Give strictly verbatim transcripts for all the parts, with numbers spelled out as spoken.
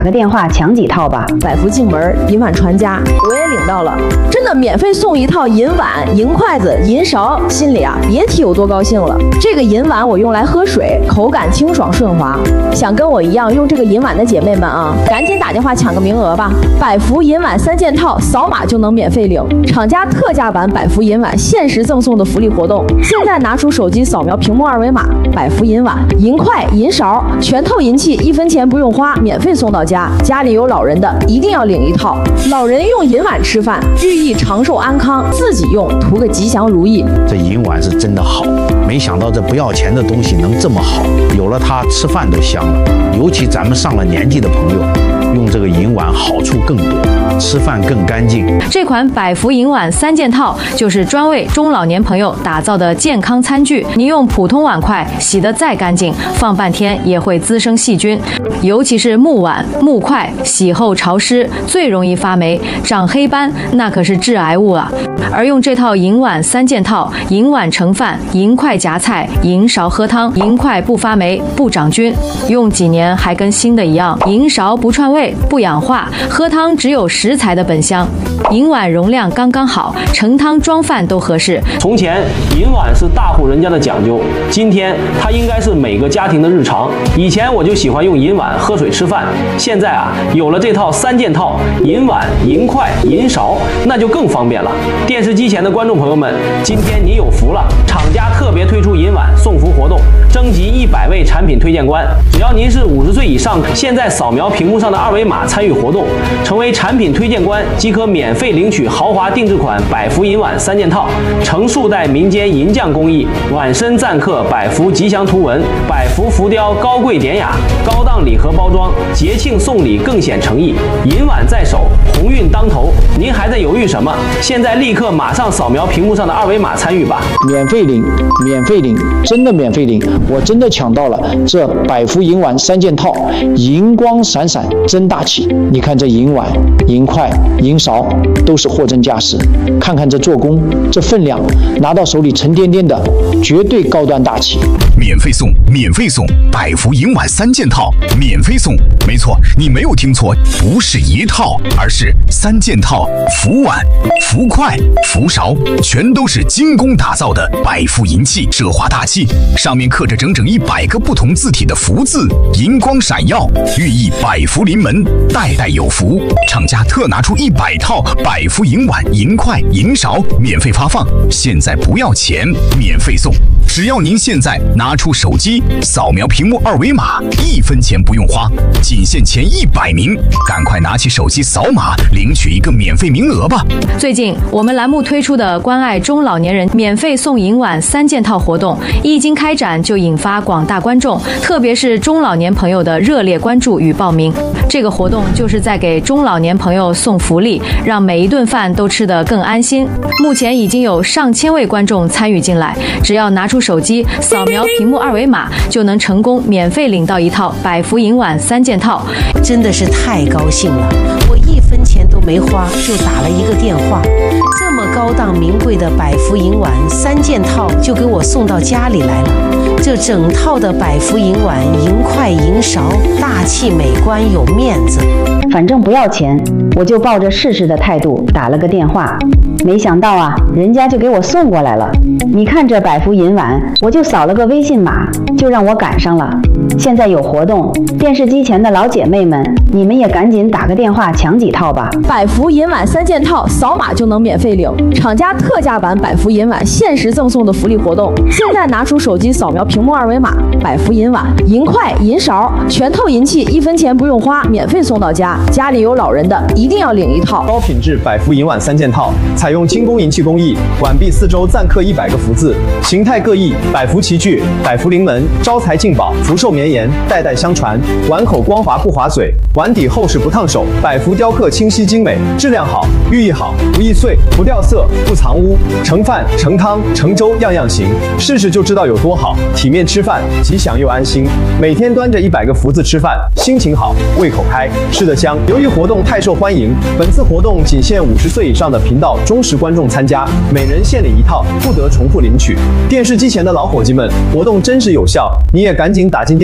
打个电话抢几套吧。 百福进门，银碗传家，我也领到了，真的免费送一套银碗、银筷子、银勺，心里啊别提有多高兴了。这个银碗我用来喝水，口感清爽顺滑。想跟我一样用这个银碗的姐妹们啊，赶紧打电话抢个名额吧！百福银碗三件套，扫码就能免费领，厂家特价版百福银碗限时赠送的福利活动。现在拿出手机扫描屏幕二维码，百福银碗、银筷、银勺，全套银器一分钱不用花，免费送到家。家里有老人的一定要领一套，老人用银碗吃饭，寓意长寿安康；自己用图个吉祥如意。 这银碗是真的好，没想到这不要钱的东西能这么好，有了它吃饭都香了。尤其咱们上了年纪的朋友，用这个银碗好处更多，吃饭更干净。 这款百福银碗三件套就是专为中老年朋友打造的健康餐具。你用普通碗筷洗得再干净，放半天也会滋生细菌，尤其是木碗、木筷，洗后潮湿，最容易发霉、长黑斑，那可是致癌物啊。而用这套银碗三件套，银碗盛饭，银筷夹菜，银勺喝汤，银筷不发霉、不长菌，用几年还跟新的一样。银勺不串味、不氧化，喝汤只有食材的本香。银碗容量刚刚好，盛汤装饭都合适。 从前银碗是大户人家的讲究，今天它应该是每个家庭的日常。以前我就喜欢用银碗喝水吃饭，现在啊有了这套三件套，银碗、银筷、银勺，那就更方便了。电视机前的观众朋友们，今天你有福了，厂家特别推出银碗送福活动，征集一百位产品推荐官，只要您是五十岁以上，现在扫描屏幕上的二维码参与活动，成为产品推荐官即可免费领取豪华定制款百福银碗三件套，成数代民间银匠工艺，碗身錾刻百福吉祥图文，百福浮雕高贵典雅，高档礼盒包装，节庆送礼更显诚意。银碗在手，鸿运当头，您还在犹豫什么？现在立刻马上扫描屏幕上的二维码参与吧！ 免费领，免费领，真的免费领！我真的抢到了这百福银碗三件套，银光闪闪，真大气！你看这银碗、银筷、银勺都是货真价实，看看这做工，这分量，拿到手里沉甸甸的，绝对高端大气。 免费送，免费送，百福银碗三件套，免费送！没错，你没有听错，不是一套，而是三件套，福碗、福筷、福勺，全都是精工打造的百福银器，奢华大气，上面刻着整整一百个不同字体的福字，银光闪耀，寓意百福临门，代代有福。厂家特拿出一百套百福银碗、银筷、银勺免费发放，现在不要钱，免费送。只要您现在拿出手机扫描屏幕二维码，一分钱不用花，仅限前一百名，赶快拿起手机扫码领取一个免费名额吧。 最近我们栏目推出的关爱中老年人免费送银碗三件套活动一经开展，就引发广大观众，特别是中老年朋友的热烈关注与报名。这个活动就是在给中老年朋友送福利，让每一顿饭都吃得更安心。目前已经有上千位观众参与进来，只要拿出手机扫描屏幕二维码，就能成功免费领到一套百福银碗三件套。 真的是太高兴了，我一分钱都没花就打了一个电话，这么高档名贵的百福银碗三件套就给我送到家里来了。这整套的百福银碗、银筷、银勺，大气美观有面子。 反正不要钱，我就抱着试试的态度打了个电话，没想到啊，人家就给我送过来了。你看这百福银碗，我就扫了个微信码，就让我赶上了。现在有活动，电视机前的老姐妹们，你们也赶紧打个电话抢几套吧。 百福银碗三件套，扫码就能免费领，厂家特价版百福银碗限时赠送的福利活动。现在拿出手机扫描屏幕二维码，百福银碗、银筷、银勺，全套银器一分钱不用花，免费送到家。家里有老人的一定要领一套。 高品质百福银碗三件套，采用精工银器工艺，碗壁四周錾刻一百个福字，形态各异，百福齐聚，百福临门，招财进宝，福寿绵延，代代相传。碗口光滑不划嘴，碗底厚实不烫手，百福雕刻清晰精美，质量好，寓意好，不易碎，不掉色，不藏污，盛饭、盛汤、盛粥样样行，试试就知道有多好。体面吃饭，吉祥又安心。每天端着一百个福字吃饭，心情好，胃口开，吃得香。由于活动太受欢迎，本次活动仅限五十岁以上的频道忠实观众参加，每人限领一套，不得重复领取。电视机前的老伙计们，活动真实有效，你也赶紧打进电话。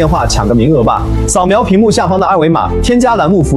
电话抢个名额吧！扫描屏幕下方的二维码，添加栏目服